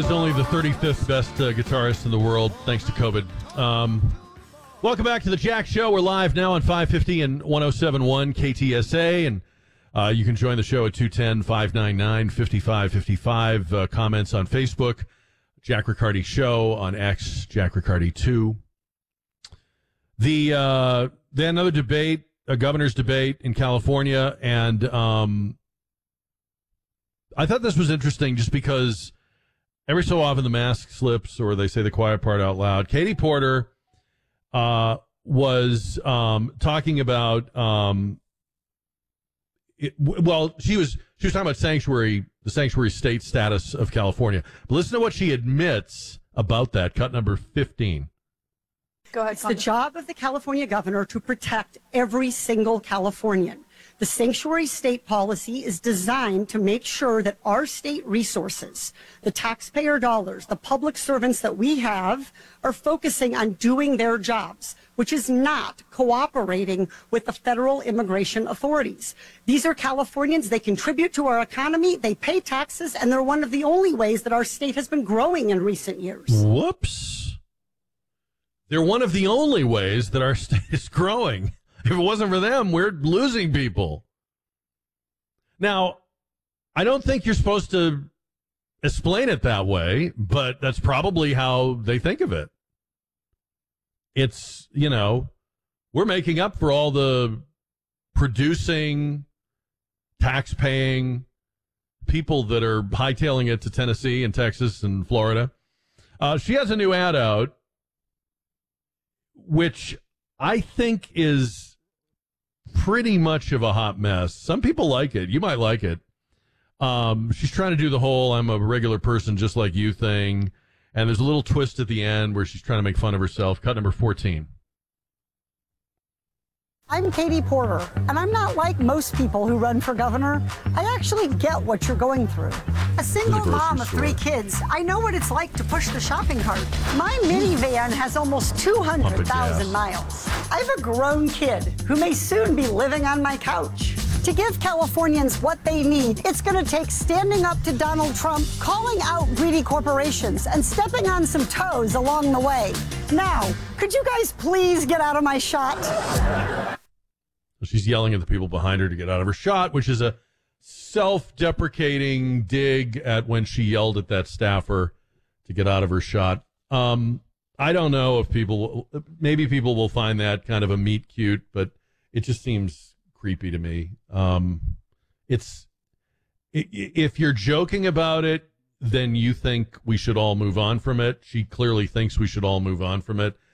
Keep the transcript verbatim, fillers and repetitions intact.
is only the thirty-fifth best uh, guitarist in the world, thanks to COVID. Um, welcome back to the Jack Show. We're live now on five fifty and one oh seven point one K T S A, and uh, you can join the show at two one zero, five nine nine, five five five five. Uh, comments on Facebook, Jack Riccardi Show, on X, Jack Riccardi two. The uh, then another debate, a governor's debate in California, and um, I thought this was interesting just because every so often the mask slips or they say the quiet part out loud. Katie Porter uh, was um, talking about, um, it, well, she was she was talking about sanctuary, the sanctuary state status of California. But listen to what she admits about that. Cut number fifteen. Go ahead. It's the job of the California governor to protect every single Californian. The sanctuary state policy is designed to make sure that our state resources, the taxpayer dollars, the public servants that we have, are focusing on doing their jobs, which is not cooperating with the federal immigration authorities. These are Californians. They contribute to our economy. They pay taxes, and they're one of the only ways that our state has been growing in recent years. Whoops. They're one of the only ways that our state is growing. If it wasn't for them, we're losing people. Now, I don't think you're supposed to explain it that way, but that's probably how they think of it. It's, you know, we're making up for all the producing, tax-paying people that are hightailing it to Tennessee and Texas and Florida. Uh, she has a new ad out, which I think is pretty much of a hot mess. Some people like it. You might like it. Um, she's trying to do the whole I'm a regular person just like you thing. And there's a little twist at the end where she's trying to make fun of herself. Cut number fourteen. I'm Katie Porter, and I'm not like most people who run for governor. I actually get what you're going through. A single mom of three kids, I know what it's like to push the shopping cart. My minivan has almost two hundred thousand miles. I have a grown kid who may soon be living on my couch. To give Californians what they need, it's going to take standing up to Donald Trump, calling out greedy corporations, and stepping on some toes along the way. Now, could you guys please get out of my shot? She's yelling at the people behind her to get out of her shot, which is a self-deprecating dig at when she yelled at that staffer to get out of her shot. Um, I don't know if people, maybe people will find that kind of a meet cute, but it just seems creepy to me. Um, it's, if you're joking about it, then you think we should all move on from it. She clearly thinks we should all move on from it.